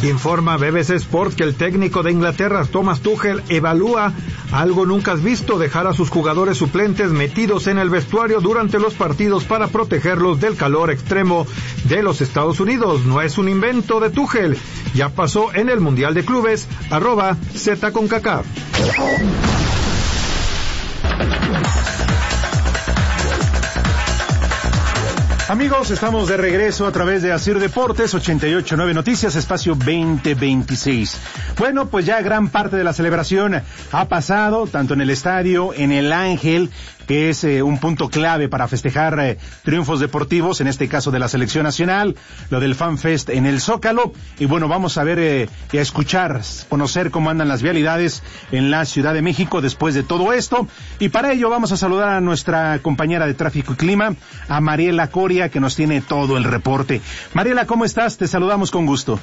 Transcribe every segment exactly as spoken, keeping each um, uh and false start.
Informa B B C Sport que el técnico de Inglaterra, Thomas Tuchel, evalúa algo nunca visto, dejar a sus jugadores suplentes metidos en el vestuario durante los partidos para protegerlos del calor extremo de los Estados Unidos. No es un invento de Tuchel, ya pasó en el Mundial de Clubes, arroba Z con Kaká. Amigos, estamos de regreso a través de Asir Deportes, ochenta y ocho punto nueve Noticias, espacio veinte veintiséis. Bueno, pues ya gran parte de la celebración ha pasado, tanto en el estadio, en el Ángel, que es eh, un punto clave para festejar eh, triunfos deportivos, en este caso de la selección nacional, lo del Fan Fest en el Zócalo, y bueno, vamos a ver, eh, a escuchar, conocer cómo andan las vialidades en la Ciudad de México después de todo esto, y para ello vamos a saludar a nuestra compañera de Tráfico y Clima, a Mariela Coria, que nos tiene todo el reporte. Mariela, ¿cómo estás? Te saludamos con gusto.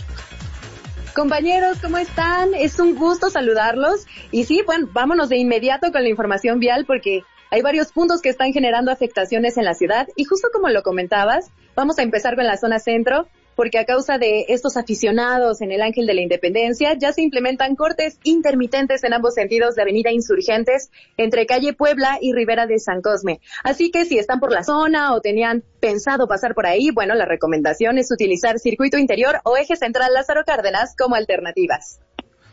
Compañeros, ¿cómo están? Es un gusto saludarlos. Y sí, bueno, vámonos de inmediato con la información vial porque hay varios puntos que están generando afectaciones en la ciudad. Y justo como lo comentabas, vamos a empezar con la zona centro, porque a causa de estos aficionados en el Ángel de la Independencia, ya se implementan cortes intermitentes en ambos sentidos de Avenida Insurgentes, entre calle Puebla y Ribera de San Cosme. Así que si están por la zona o tenían pensado pasar por ahí, bueno, la recomendación es utilizar circuito interior o eje central Lázaro Cárdenas como alternativas.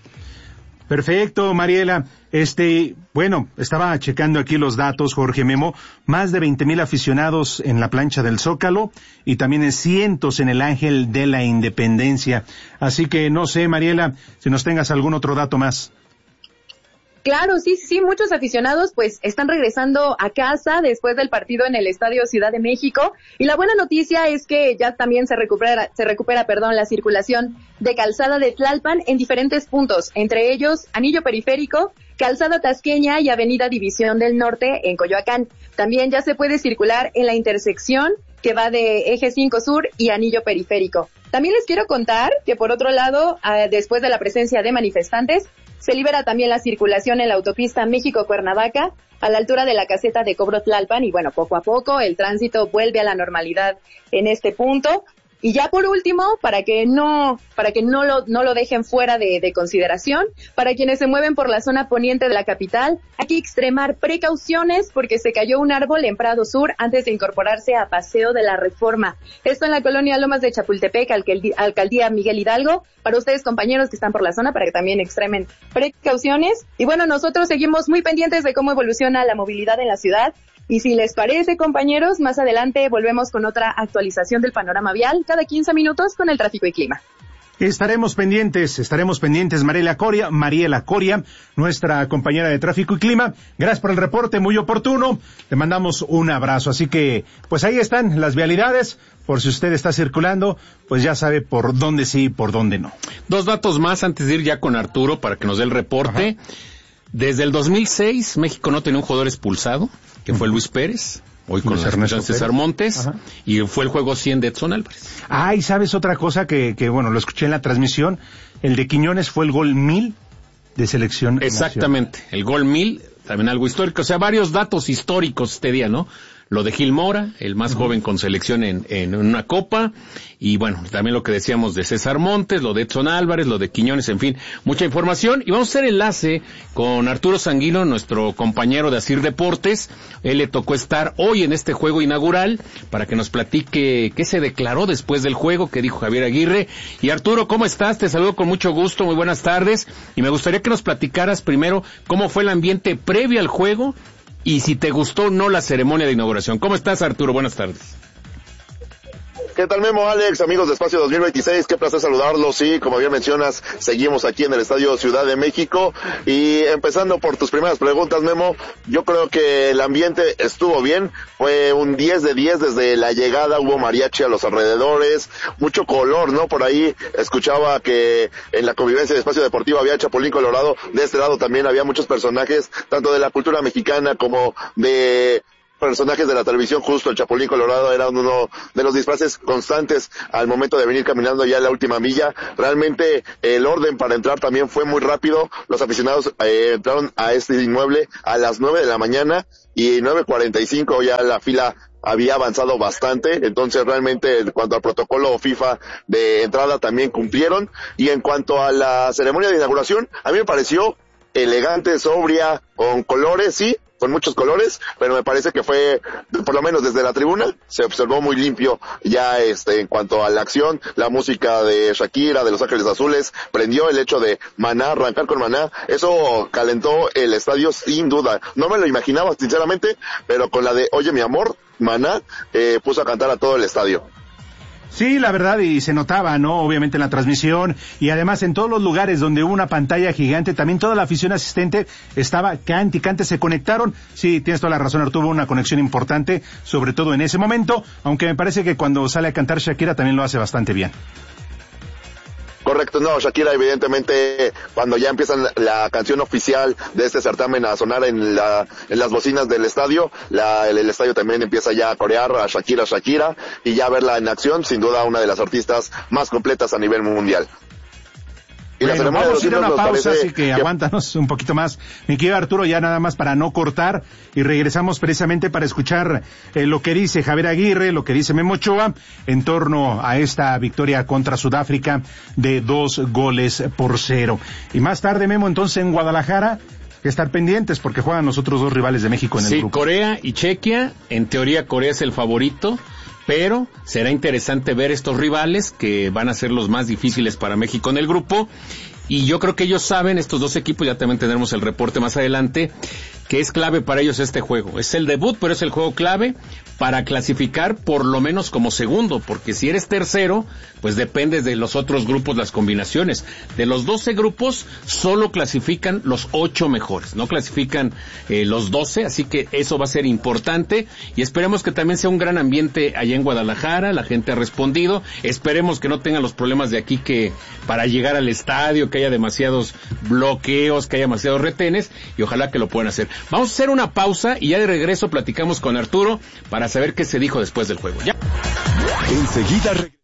Perfecto, Mariela. Este, bueno, estaba checando aquí los datos, Jorge Memo, más de veinte mil aficionados en la plancha del Zócalo y también en cientos en el Ángel de la Independencia. Así que no sé, Mariela, si nos tengas algún otro dato más. Claro, sí, sí, muchos aficionados pues están regresando a casa después del partido en el Estadio Ciudad de México, y la buena noticia es que ya también se recupera, se recupera, perdón, la circulación de Calzada de Tlalpan en diferentes puntos, entre ellos Anillo Periférico, Calzada Tasqueña y Avenida División del Norte en Coyoacán. También ya se puede circular en la intersección que va de Eje cinco Sur y Anillo Periférico. También les quiero contar que por otro lado, eh, después de la presencia de manifestantes, se libera también la circulación en la autopista México-Cuernavaca a la altura de la caseta de Cobro Tlalpan y bueno, poco a poco el tránsito vuelve a la normalidad en este punto. Y ya por último, para que no, para que no lo, no lo dejen fuera de, de consideración, para quienes se mueven por la zona poniente de la capital, hay que extremar precauciones porque se cayó un árbol en Prado Sur antes de incorporarse a Paseo de la Reforma. Esto en la colonia Lomas de Chapultepec, alcaldía, alcaldía Miguel Hidalgo. Para ustedes, compañeros que están por la zona, para que también extremen precauciones. Y bueno, nosotros seguimos muy pendientes de cómo evoluciona la movilidad en la ciudad. Y si les parece, compañeros, más adelante volvemos con otra actualización del panorama vial cada quince minutos con el tráfico y clima. Estaremos pendientes, estaremos pendientes, Mariela Coria, Mariela Coria, nuestra compañera de tráfico y clima. Gracias por el reporte, muy oportuno. Le mandamos un abrazo. Así que, pues ahí están las vialidades. Por si usted está circulando, pues ya sabe por dónde sí y por dónde no. Dos datos más antes de ir ya con Arturo para que nos dé el reporte. Ajá. Desde el dos mil seis, México no tenía un jugador expulsado, que fue Luis Pérez, hoy con Ernesto César Montes, Ajá. y fue el juego cien de Edson Álvarez. Ah, y sabes otra cosa que, que, bueno, lo escuché en la transmisión, el de Quiñones fue el gol mil de selección. Exactamente, nacional. El gol mil, también algo histórico, o sea, varios datos históricos este día, ¿no? Lo de Gil Mora, el más uh-huh. joven con selección en, en una copa, y bueno, también lo que decíamos de César Montes, lo de Edson Álvarez, lo de Quiñones, en fin, mucha información, y vamos a hacer enlace con Arturo Sanguino, nuestro compañero de Asir Deportes. Él le tocó estar hoy en este juego inaugural, para que nos platique qué se declaró después del juego, qué dijo Javier Aguirre. Y Arturo, ¿cómo estás? Te saludo con mucho gusto, muy buenas tardes, y me gustaría que nos platicaras primero cómo fue el ambiente previo al juego, y si te gustó o no la ceremonia de inauguración. ¿Cómo estás, Arturo? Buenas tardes. ¿Qué tal, Memo, Alex, amigos de Espacio dos mil veintiséis? Qué placer saludarlos. Sí, como bien mencionas, seguimos aquí en el Estadio Ciudad de México. Y empezando por tus primeras preguntas, Memo, yo creo que el ambiente estuvo bien. Fue un diez de diez desde la llegada, hubo mariachi a los alrededores, mucho color, ¿no? Por ahí escuchaba que en la convivencia de Espacio Deportivo había Chapulín Colorado. De este lado también había muchos personajes, tanto de la cultura mexicana como de personajes de la televisión. Justo el Chapulín Colorado era uno de los disfraces constantes al momento de venir caminando ya en la última milla. Realmente el orden para entrar también fue muy rápido. Los aficionados eh, entraron a este inmueble a las nueve de la mañana y nueve cuarenta y cinco ya la fila había avanzado bastante, entonces realmente en cuanto al protocolo FIFA de entrada también cumplieron, y en cuanto a la ceremonia de inauguración, a mí me pareció elegante, sobria, con colores, sí, con muchos colores, pero me parece que fue, por lo menos desde la tribuna, se observó muy limpio ya este en cuanto a la acción, la música de Shakira, de Los Ángeles Azules, prendió el hecho de Maná, arrancar con Maná, eso calentó el estadio sin duda, no me lo imaginaba sinceramente, pero con la de Oye mi amor, Maná, eh, puso a cantar a todo el estadio. Sí, la verdad, y se notaba, ¿no? Obviamente en la transmisión, y además en todos los lugares donde hubo una pantalla gigante, también toda la afición asistente estaba cante y cante, se conectaron. Sí, tienes toda la razón, Arturo, tuvo una conexión importante, sobre todo en ese momento, aunque me parece que cuando sale a cantar Shakira también lo hace bastante bien. Correcto, no, Shakira evidentemente cuando ya empiezan la canción oficial de este certamen a sonar en la en las bocinas del estadio, la, el, el estadio también empieza ya a corear a Shakira, Shakira, y ya verla en acción, sin duda una de las artistas más completas a nivel mundial. Y bueno, la ceremonia vamos de los a ir a una pausa, así que, que aguántanos un poquito más. Mi querido Arturo, ya nada más para no cortar, y regresamos precisamente para escuchar eh, lo que dice Javier Aguirre, lo que dice Memo Ochoa, en torno a esta victoria contra Sudáfrica de dos goles por cero. Y más tarde, Memo, entonces en Guadalajara, que estar pendientes porque juegan los otros dos rivales de México en el sí, grupo. Sí, Corea y Chequia, en teoría Corea es el favorito, pero será interesante ver estos rivales que van a ser los más difíciles para México en el grupo, y yo creo que ellos saben, estos dos equipos, ya también tendremos el reporte más adelante, que es clave para ellos este juego. Es el debut, pero es el juego clave para clasificar por lo menos como segundo, porque si eres tercero, pues dependes de los otros grupos, las combinaciones. De los doce grupos, solo clasifican los ocho mejores, no clasifican eh, los doce, así que eso va a ser importante, y esperemos que también sea un gran ambiente allá en Guadalajara, la gente ha respondido, esperemos que no tengan los problemas de aquí que para llegar al estadio, que haya demasiados bloqueos, que haya demasiados retenes, y ojalá que lo puedan hacer. Vamos a hacer una pausa y ya de regreso platicamos con Arturo para saber qué se dijo después del juego. Ya. Enseguida re-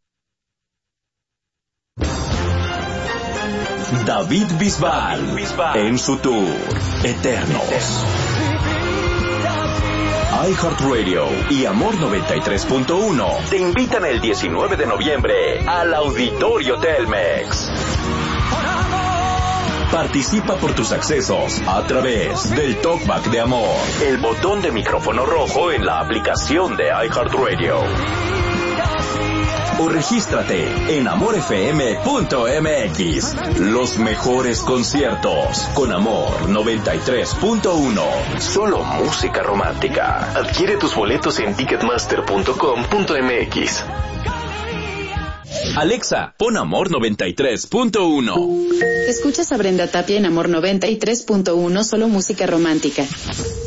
David Bisbal, Bisbal en su tour Eternos. iHeartRadio y Amor noventa y tres punto uno te invitan el diecinueve de noviembre al Auditorio Telmex. Participa por tus accesos a través del Talkback de Amor, el botón de micrófono rojo en la aplicación de iHeartRadio. O regístrate en amor f m punto m x. Los mejores conciertos con Amor noventa y tres punto uno. Solo música romántica. Adquiere tus boletos en ticketmaster punto com punto m x. Alexa, pon Amor noventa y tres punto uno. Escuchas a Brenda Tapia en Amor noventa y tres punto uno, solo música romántica.